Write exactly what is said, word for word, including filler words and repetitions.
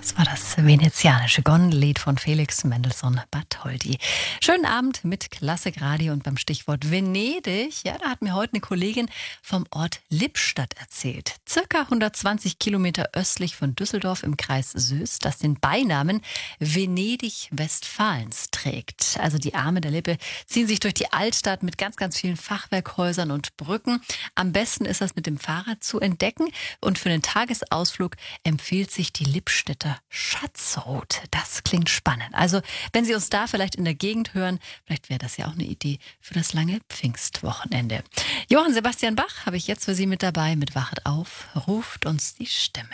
Das war das venezianische Gondellied von Felix Mendelssohn Bartholdy. Schönen Abend mit Klassikradio und beim Stichwort Venedig. Ja, da hat mir heute eine Kollegin vom Ort Lippstadt erzählt. Circa hundertzwanzig Kilometer östlich von Düsseldorf im Kreis Soest, das den Beinamen Venedig Westfalens trägt. Also die Arme der Lippe ziehen sich durch die Altstadt mit ganz, ganz vielen Fachwerkhäusern und Brücken. Am besten ist das mit dem Fahrrad zu entdecken und für einen Tagesausflug empfiehlt sich die Lippstädter Schatzroute. Das klingt spannend. Also, wenn Sie uns da vielleicht in der Gegend hören, vielleicht wäre das ja auch eine Idee für das lange Pfingstwochenende. Johann Sebastian Bach habe ich jetzt für Sie mit dabei mit Wachet auf, ruft uns die Stimme.